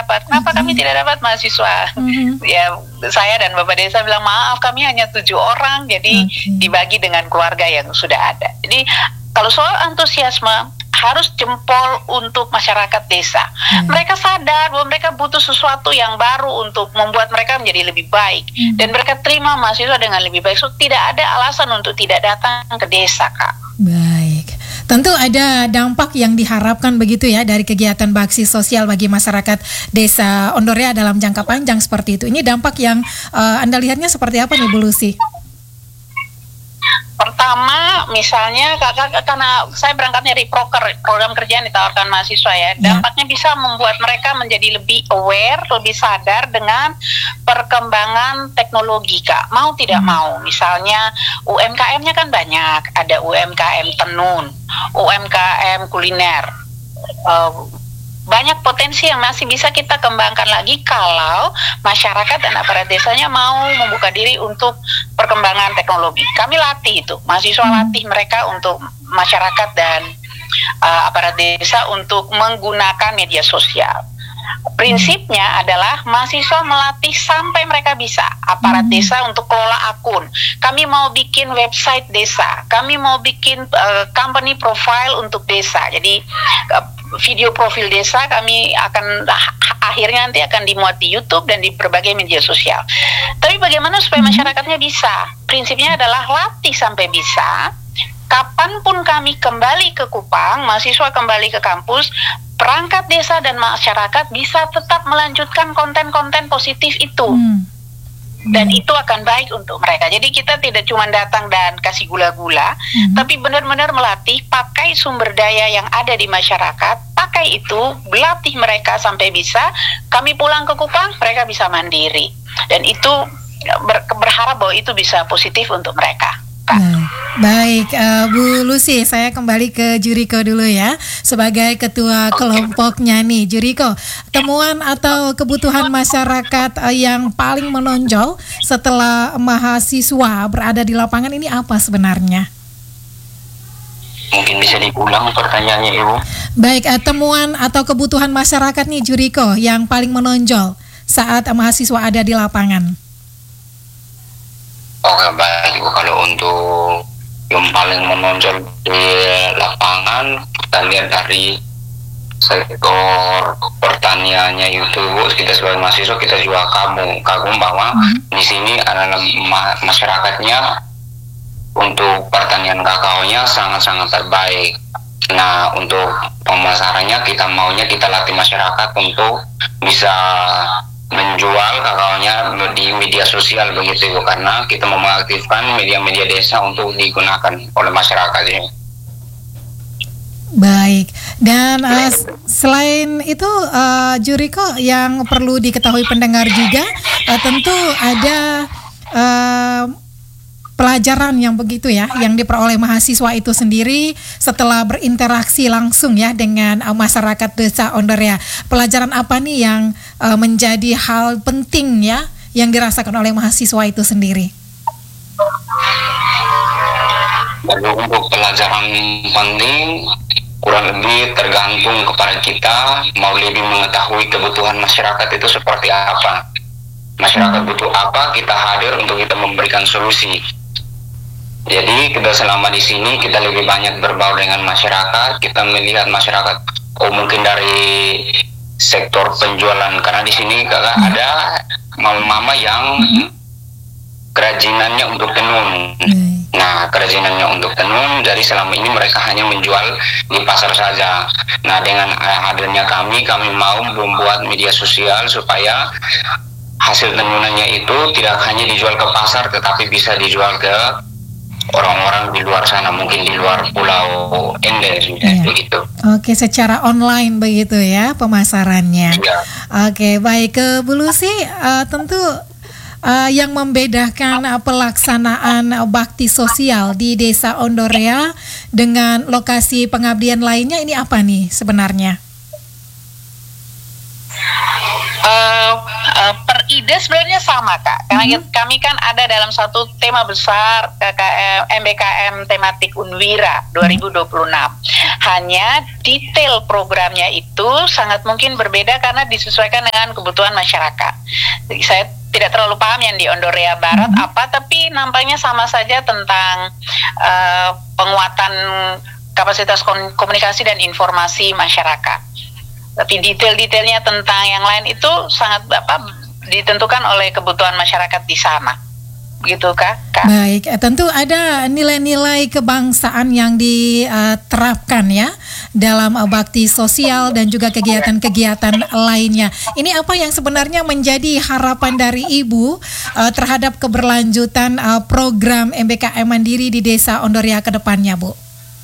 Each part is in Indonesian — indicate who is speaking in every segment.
Speaker 1: dapat. Kenapa kami tidak dapat mahasiswa? Ya, saya dan Bapak Desa bilang, maaf kami hanya 7 orang, jadi dibagi dengan keluarga yang sudah ada. Jadi kalau soal antusiasme, harus jempol untuk masyarakat desa. Mereka sadar bahwa mereka butuh sesuatu yang baru untuk membuat mereka menjadi lebih baik. Dan mereka terima mahasiswa dengan lebih baik. So, tidak ada alasan untuk tidak datang ke desa, Kak.
Speaker 2: Baik. Tentu ada dampak yang diharapkan begitu ya dari kegiatan bakti sosial bagi masyarakat desa Ondorea dalam jangka panjang seperti itu. Ini dampak yang Anda lihatnya seperti apa nih, Bu Lucy?
Speaker 1: Pertama, misalnya karena saya berangkatnya dari program kerja yang ditawarkan mahasiswa ya, dampaknya bisa membuat mereka menjadi lebih aware, lebih sadar dengan perkembangan teknologi, Kak. Mau tidak mau, misalnya UMKM-nya kan banyak, ada UMKM tenun, UMKM kuliner, banyak potensi yang masih bisa kita kembangkan lagi kalau masyarakat dan aparat desanya mau membuka diri untuk perkembangan teknologi. Kami latih itu, mahasiswa latih mereka untuk masyarakat dan aparat desa untuk menggunakan media sosial. Prinsipnya adalah mahasiswa melatih sampai mereka bisa, aparat desa untuk kelola akun. Kami mau bikin website desa, kami mau bikin company profile untuk desa. Jadi video profil desa kami akan akhirnya nanti akan dimuat di YouTube dan di berbagai media sosial. Tapi bagaimana supaya masyarakatnya bisa? Prinsipnya adalah latih sampai bisa. Kapanpun kami kembali ke Kupang, mahasiswa kembali ke kampus, perangkat desa dan masyarakat bisa tetap melanjutkan konten-konten positif itu. Dan itu akan baik untuk mereka. Jadi kita tidak cuma datang dan kasih gula-gula, tapi benar-benar melatih, pakai sumber daya yang ada di masyarakat, pakai itu, melatih mereka sampai bisa. Kami pulang ke Kupang, mereka bisa mandiri. Dan itu berharap bahwa itu bisa positif untuk mereka.
Speaker 2: Baik, Bu Lucy, saya kembali ke Juriko dulu ya, sebagai ketua kelompoknya nih. Juriko, temuan atau kebutuhan masyarakat yang paling menonjol setelah mahasiswa berada di lapangan ini apa sebenarnya?
Speaker 3: Mungkin bisa diulang pertanyaannya, Ibu.
Speaker 2: Baik, temuan atau kebutuhan masyarakat nih, Juriko, yang paling menonjol saat mahasiswa ada di lapangan.
Speaker 3: Oke, baik. Kalau untuk yang paling menonjol di lapangan, kita lihat dari sektor pertaniannya itu, kita sebagai mahasiswa kita juga kagum bahwa di sini adalah masyarakatnya untuk pertanian kakaonya sangat-sangat terbaik. Nah, untuk pemasarannya kita latih masyarakat untuk bisa menjual kakaonya di media sosial begitu, Ibu, karena kita mau mengaktifkan media-media desa untuk digunakan oleh masyarakat ini.
Speaker 2: Baik, dan selain itu Juriko, yang perlu diketahui pendengar juga tentu ada pelajaran yang begitu ya, yang diperoleh mahasiswa itu sendiri setelah berinteraksi langsung ya dengan masyarakat desa Ondorea. Pelajaran apa nih yang menjadi hal penting ya yang dirasakan oleh mahasiswa itu sendiri?
Speaker 3: Lalu untuk pelajaran penting kurang lebih tergantung kepada kita mau lebih mengetahui kebutuhan masyarakat itu seperti apa. Masyarakat butuh apa, kita hadir untuk kita memberikan solusi. Jadi kita selama di sini kita lebih banyak berbaur dengan masyarakat, kita melihat masyarakat mungkin dari sektor penjualan, karena di sini kakak ada mama-mama yang kerajinannya untuk tenun. Nah, kerajinannya untuk tenun, jadi selama ini mereka hanya menjual di pasar saja. Nah, dengan hadirnya kami mau membuat media sosial supaya hasil tenunannya itu tidak hanya dijual ke pasar, tetapi bisa dijual ke orang-orang di luar sana, mungkin di luar Pulau Ende, begitu.
Speaker 2: Oke, secara online begitu ya pemasarannya. Oke, baik, ke Bu Lucy, tentu yang membedakan pelaksanaan bakti sosial di Desa Ondorea dengan lokasi pengabdian lainnya ini apa nih sebenarnya?
Speaker 1: Per ide Dia sebenarnya sama Kak, karena kami kan ada dalam satu tema besar MBKM tematik Unwira 2026. Hanya detail programnya itu sangat mungkin berbeda karena disesuaikan dengan kebutuhan masyarakat. Jadi saya tidak terlalu paham yang di Ondorea Barat apa, tapi nampaknya sama saja tentang penguatan kapasitas komunikasi dan informasi masyarakat. Tapi detail-detailnya tentang yang lain itu sangat ditentukan oleh kebutuhan masyarakat di sana. Begitu Kak?
Speaker 2: Baik, tentu ada nilai-nilai kebangsaan yang diterapkan ya dalam bakti sosial dan juga kegiatan-kegiatan lainnya. Ini apa yang sebenarnya menjadi harapan dari Ibu terhadap keberlanjutan program MBKM Mandiri di Desa Ondorea ke depannya, Bu?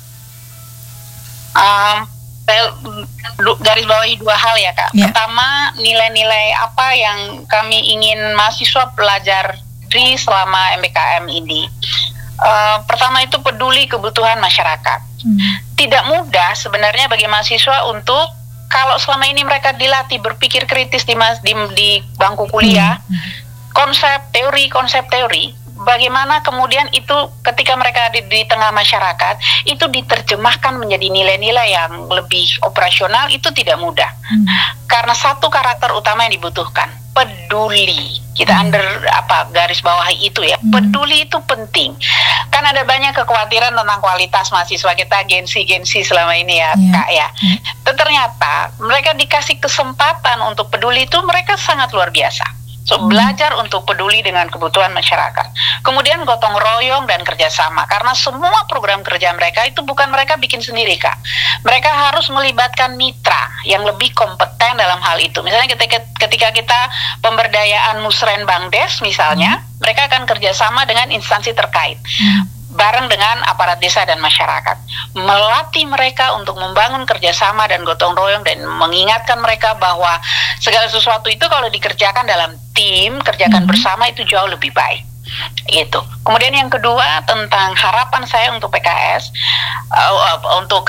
Speaker 1: Garis bawahi dua hal ya Kak. Pertama, nilai-nilai apa yang kami ingin mahasiswa pelajari selama MBKM ini. Pertama itu peduli kebutuhan masyarakat. Tidak mudah sebenarnya bagi mahasiswa untuk, kalau selama ini mereka dilatih berpikir kritis di bangku kuliah, konsep teori, bagaimana kemudian itu ketika mereka di tengah masyarakat itu diterjemahkan menjadi nilai-nilai yang lebih operasional, itu tidak mudah. Karena satu karakter utama yang dibutuhkan, peduli. Kita garis bawahi itu ya, peduli itu penting. Kan ada banyak kekhawatiran tentang kualitas mahasiswa kita, Gen-Z selama ini ya Kak ya. Ternyata mereka dikasih kesempatan untuk peduli itu mereka sangat luar biasa. Belajar untuk peduli dengan kebutuhan masyarakat. Kemudian gotong royong dan kerjasama. Karena semua program kerja mereka itu bukan mereka bikin sendiri Kak. Mereka harus melibatkan mitra yang lebih kompeten dalam hal itu. Misalnya ketika kita pemberdayaan Musren Bangdes misalnya, mereka akan kerjasama dengan instansi terkait. Bareng dengan aparat desa dan masyarakat, melatih mereka untuk membangun kerjasama dan gotong royong, dan mengingatkan mereka bahwa segala sesuatu itu kalau dikerjakan dalam tim, kerjakan bersama itu jauh lebih baik. Itu. Kemudian yang kedua tentang harapan saya untuk PKS, untuk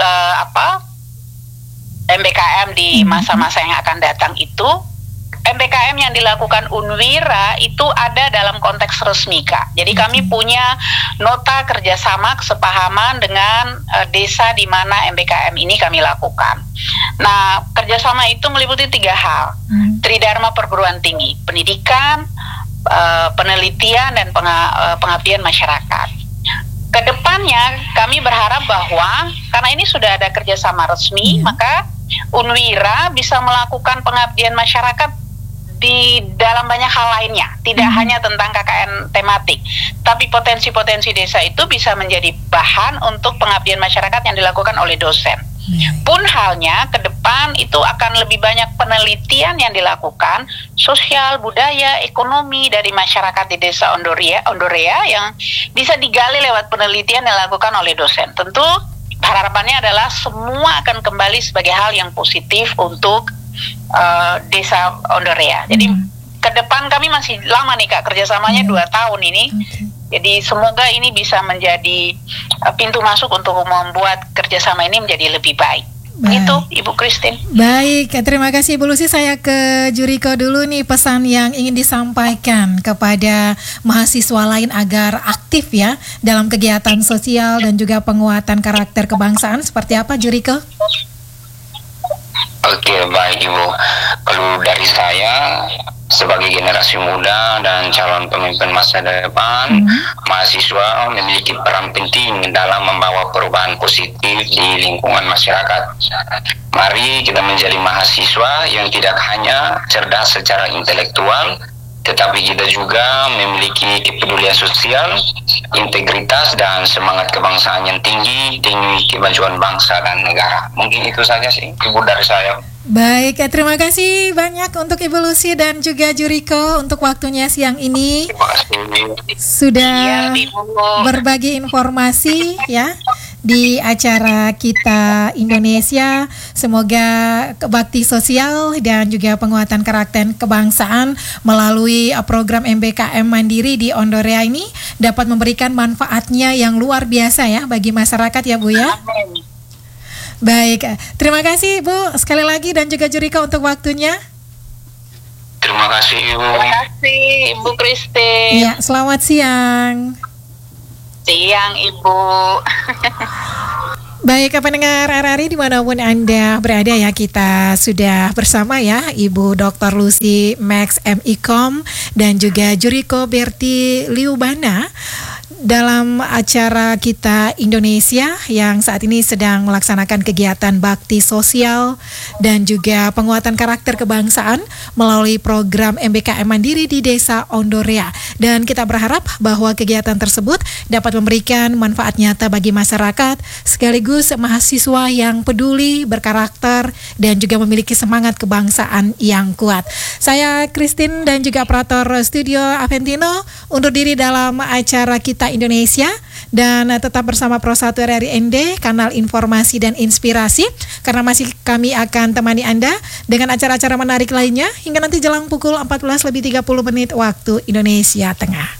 Speaker 1: MBKM di masa-masa yang akan datang itu. MBKM yang dilakukan Unwira itu ada dalam konteks resmi Kak. Jadi kami punya nota kerjasama kesepahaman dengan desa di mana MBKM ini kami lakukan. Nah, kerjasama itu meliputi 3 hal. Tridharma perguruan tinggi, pendidikan, penelitian, dan pengabdian masyarakat. Kedepannya kami berharap bahwa karena ini sudah ada kerjasama resmi, maka Unwira bisa melakukan pengabdian masyarakat di dalam banyak hal lainnya, tidak hanya tentang KKN tematik, tapi potensi-potensi desa itu bisa menjadi bahan untuk pengabdian masyarakat yang dilakukan oleh dosen. Pun halnya ke depan itu akan lebih banyak penelitian yang dilakukan, sosial, budaya, ekonomi dari masyarakat di desa Ondorea yang bisa digali lewat penelitian yang dilakukan oleh dosen. Tentu harapannya adalah semua akan kembali sebagai hal yang positif untuk desa Ondorea. Jadi ke depan kami masih lama nih Kak, kerjasamanya 2 tahun ini. Jadi semoga ini bisa menjadi pintu masuk untuk membuat kerjasama ini menjadi lebih baik. Itu Ibu Christine.
Speaker 2: Baik, terima kasih Ibu Lucy. Saya ke Juriko dulu nih, pesan yang ingin disampaikan kepada mahasiswa lain agar aktif ya dalam kegiatan sosial dan juga penguatan karakter kebangsaan. Seperti apa Juriko?
Speaker 3: Oke, baik Ibu. Kalau dari saya sebagai generasi muda dan calon pemimpin masa depan, mahasiswa memiliki peran penting dalam membawa perubahan positif di lingkungan masyarakat. Mari kita menjadi mahasiswa yang tidak hanya cerdas secara intelektual, tetapi kita juga memiliki kepedulian sosial, integritas, dan semangat kebangsaan yang tinggi demi kemajuan bangsa dan negara. Mungkin itu saja sih Ibu dari saya.
Speaker 2: Baik, terima kasih banyak untuk Ibu Lucy dan juga Juriko untuk waktunya siang ini.
Speaker 3: Terima kasih.
Speaker 2: Sudah berbagi informasi ya di acara kita Indonesia. Semoga bakti sosial dan juga penguatan karakter kebangsaan melalui program MBKM Mandiri di Ondorea ini dapat memberikan manfaatnya yang luar biasa ya bagi masyarakat ya Bu ya. Baik, terima kasih Bu sekali lagi dan juga Juriko untuk waktunya.
Speaker 3: Terima Terima kasih Ibu.
Speaker 1: Terima kasih Ibu Christine.
Speaker 2: Ya, selamat siang.
Speaker 1: Siang Ibu.
Speaker 2: Baik, pendengar RRI dimanapun Anda berada ya, kita sudah bersama ya Ibu Dr. Lucy Max MIkom dan juga Juriko Berti Liubana dalam acara Kita Indonesia yang saat ini sedang melaksanakan kegiatan bakti sosial dan juga penguatan karakter kebangsaan melalui program MBKM Mandiri di Desa Ondorea. Dan kita berharap bahwa kegiatan tersebut dapat memberikan manfaat nyata bagi masyarakat sekaligus mahasiswa yang peduli, berkarakter dan juga memiliki semangat kebangsaan yang kuat. Saya Christine dan juga operator studio Aventino undur diri dalam acara Kita Indonesia dan tetap bersama Pro 1 RRI ND, kanal informasi dan inspirasi, karena masih kami akan temani Anda dengan acara-acara menarik lainnya hingga nanti jelang pukul 14:30 waktu Indonesia Tengah.